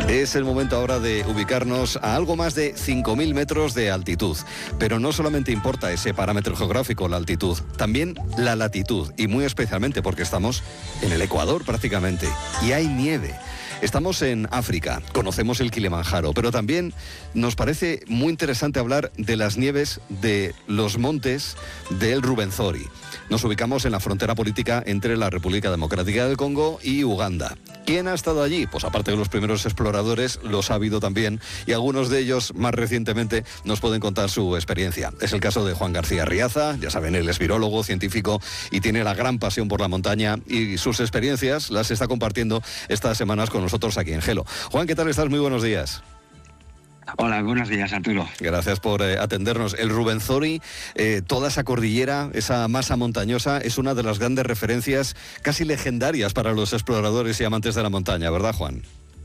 Es el momento ahora de ubicarnos a algo más de 5.000 metros de altitud. Pero no solamente importa ese parámetro geográfico, la altitud, también la latitud, y muy especialmente porque estamos en el Ecuador prácticamente, y hay nieve. Estamos en África, conocemos el Kilimanjaro, pero también nos parece muy interesante hablar de las nieves de los montes del Rwenzori. Nos ubicamos en la frontera política entre la República Democrática del Congo y Uganda. ¿Quién ha estado allí? Pues aparte de los primeros exploradores, los ha habido también, y algunos de ellos más recientemente nos pueden contar su experiencia. Es el caso de Juan García Riaza, ya saben, él es virólogo, científico y tiene la gran pasión por la montaña, y sus experiencias las está compartiendo estas semanas con nosotros aquí en Gelo. Juan, ¿qué tal estás? Muy buenos días. Hola, buenos días, Arturo. Gracias por atendernos. El Rwenzori, toda esa cordillera, esa masa montañosa, es una de las grandes referencias casi legendarias para los exploradores y amantes de la montaña, ¿verdad, Juan?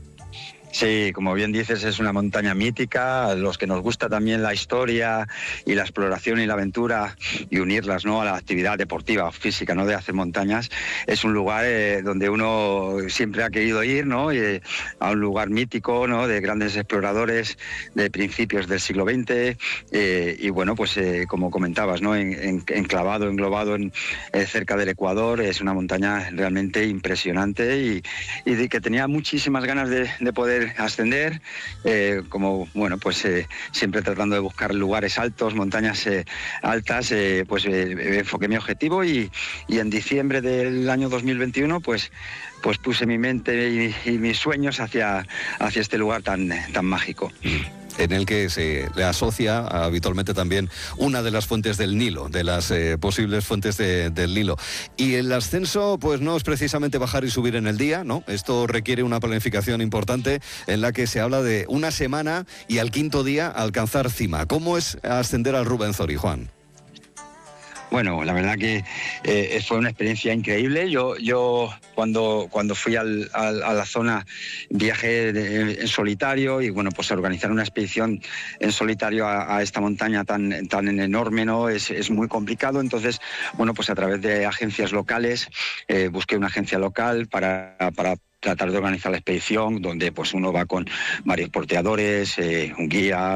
Sí, como bien dices, es una montaña mítica. Los que nos gusta también la historia y la exploración y la aventura y unirlas, ¿no?, a la actividad deportiva, física, ¿no?, de hacer montañas, es un lugar donde uno siempre ha querido ir, ¿no?, a un lugar mítico, ¿no?, de grandes exploradores de principios del siglo XX, y bueno, pues como comentabas, ¿no?, englobado cerca del Ecuador. Es una montaña realmente impresionante y que tenía muchísimas ganas de poder ascender, como bueno, pues siempre tratando de buscar lugares altos, montañas altas, enfoqué mi objetivo y en diciembre del año 2021 pues puse mi mente y mis sueños hacia este lugar tan mágico. En el que se le asocia habitualmente también una de las fuentes del Nilo, de las posibles fuentes del Nilo. Y el ascenso, pues no es precisamente bajar y subir en el día, ¿no? Esto requiere una planificación importante en la que se habla de una semana y al quinto día alcanzar cima. ¿Cómo es ascender al Rwenzori, Juan? Bueno, la verdad que fue una experiencia increíble. Yo cuando fui a la zona viajé en solitario y bueno, pues organizar una expedición en solitario a esta montaña tan enorme, ¿no?, es muy complicado. Entonces, bueno, pues a través de agencias locales busqué una agencia local para tratar de organizar la expedición, donde pues uno va con varios porteadores, un guía,